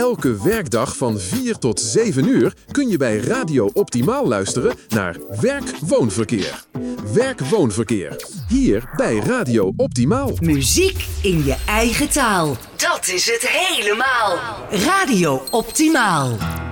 Elke werkdag van 4 tot 7 uur kun je bij Radio Optimaal luisteren naar Werk-Woonverkeer. Werk-Woonverkeer. Hier bij Radio Optimaal. Muziek in je eigen taal. Dat is het helemaal. Radio Optimaal.